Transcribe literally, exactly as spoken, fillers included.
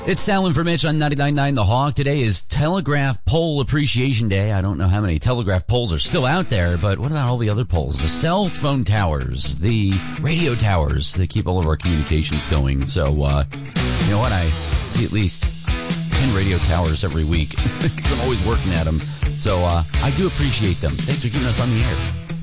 It's Sal and for Mitch on ninety-nine point nine The Hawk. Today is Telegraph Pole Appreciation Day. I don't know how many telegraph poles are still out there, but what about all the other poles? The cell phone towers, the radio towers that keep all of our communications going. So, uh, you know what? I see at least ten radio towers every week because I'm always working at them. So, uh, I do appreciate them. Thanks for keeping us on the air.